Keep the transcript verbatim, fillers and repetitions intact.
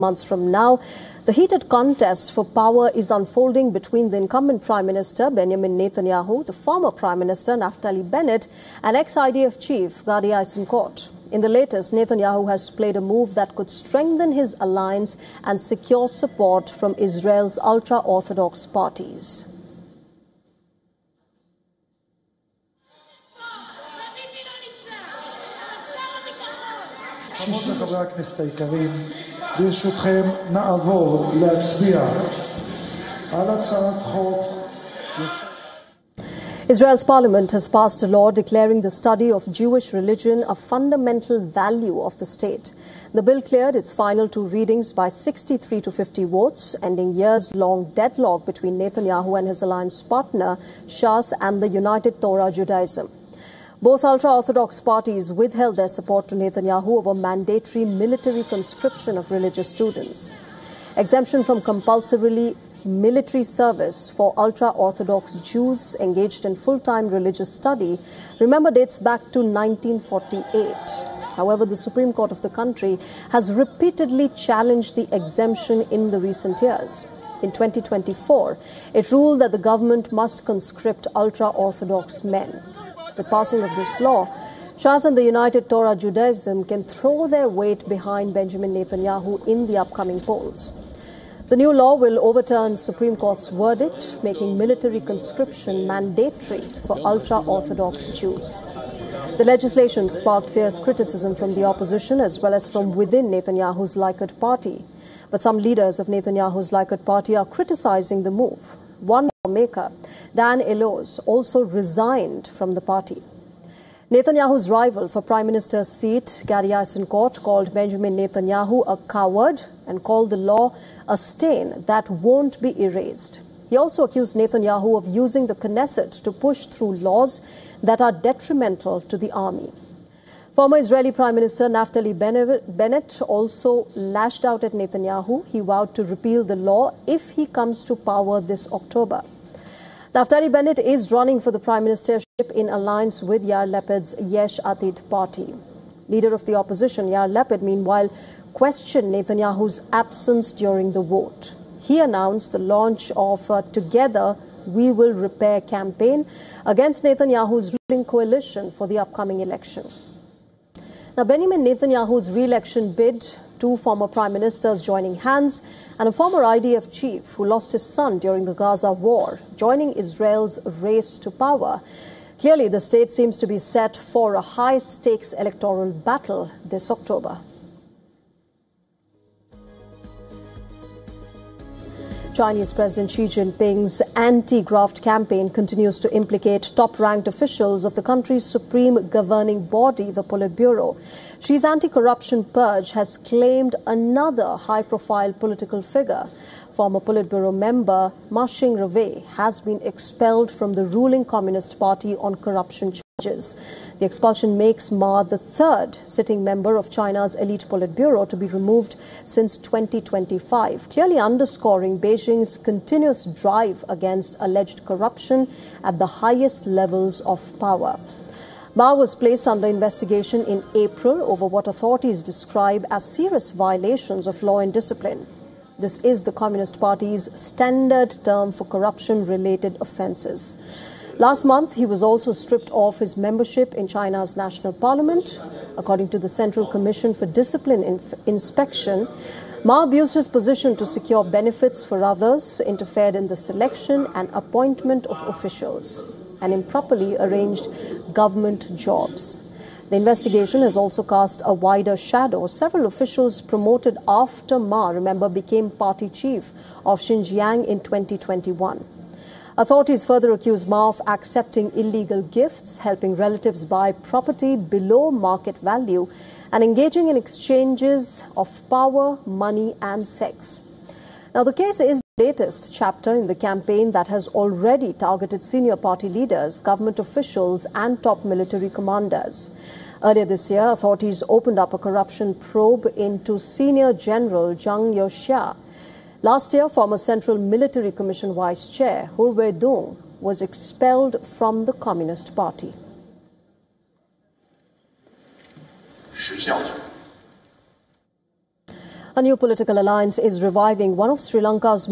Months from now, the heated contest for power is unfolding between the incumbent Prime Minister Benjamin Netanyahu, the former Prime Minister Naftali Bennett, and ex-I D F chief Gadi Eisenkot. In the latest, Netanyahu has played a move that could strengthen his alliance and secure support from Israel's ultra-Orthodox parties. ברשותכם נעבור להצביע על הצעת חוק. Israel's parliament has passed a law declaring the study of Jewish religion a fundamental value of the state. The bill cleared its final two readings by sixty-three to fifty votes, ending years-long deadlock between Netanyahu and his alliance partner, Shas, and the United Torah Judaism. Both ultra-Orthodox parties withheld their support to Netanyahu over mandatory military conscription of religious students. Exemption from compulsorily military service for ultra-Orthodox Jews engaged in full-time religious study, remember, dates back to nineteen forty-eight. However, the Supreme Court of the country has repeatedly challenged the exemption in the recent years. In twenty twenty-four, it ruled that the government must conscript ultra-Orthodox men. The passing of this law, Shas and the United Torah Judaism can throw their weight behind Benjamin Netanyahu in the upcoming polls. The new law will overturn Supreme Court's verdict, making military conscription mandatory for ultra-Orthodox Jews. The legislation sparked fierce criticism from the opposition as well as from within Netanyahu's Likud party. But some leaders of Netanyahu's Likud party are criticizing the move. One lawmaker, Dan Eloz, also resigned from the party. Netanyahu's rival for Prime Minister's seat, Gadi Eisenkot, called Benjamin Netanyahu a coward and called the law a stain that won't be erased. He also accused Netanyahu of using the Knesset to push through laws that are detrimental to the army. Former Israeli Prime Minister Naftali Bennett also lashed out at Netanyahu. He vowed to repeal the law if he comes to power this October. Naftali Bennett is running for the prime ministership in alliance with Yair Lapid's Yesh Atid party. Leader of the opposition, Yair Lapid, meanwhile, questioned Netanyahu's absence during the vote. He announced the launch of a Together We Will Repair campaign against Netanyahu's ruling coalition for the upcoming election. Now, Benjamin Netanyahu's re-election bid, two former prime ministers joining hands, and a former I D F chief who lost his son during the Gaza war, joining Israel's race to power. Clearly, the state seems to be set for a high-stakes electoral battle this October. Chinese President Xi Jinping's anti-graft campaign continues to implicate top-ranked officials of the country's supreme governing body, the Politburo. Xi's anti-corruption purge has claimed another high-profile political figure. Former Politburo member Ma Xing-revei has been expelled from the ruling Communist Party on corruption charges. The expulsion makes Ma the third sitting member of China's elite Politburo to be removed since twenty twenty-five, clearly underscoring Beijing's continuous drive against alleged corruption at the highest levels of power. Ma was placed under investigation in April over what authorities describe as serious violations of law and discipline. This is the Communist Party's standard term for corruption-related offences. Last month, he was also stripped of his membership in China's national parliament. According to the Central Commission for Discipline Inf- Inspection, Ma abused his position to secure benefits for others, interfered in the selection and appointment of officials, and improperly arranged government jobs. The investigation has also cast a wider shadow. Several officials promoted after Ma, remember, became party chief of Xinjiang in twenty twenty-one. Authorities further accuse Ma of accepting illegal gifts, helping relatives buy property below market value, and engaging in exchanges of power, money, and sex. Now, the case is the latest chapter in the campaign that has already targeted senior party leaders, government officials, and top military commanders. Earlier this year, authorities opened up a corruption probe into Senior General Zhang Youxia. Last year, former Central Military Commission Vice Chair Hu Weidong was expelled from the Communist Party. A new political alliance is reviving one of Sri Lanka's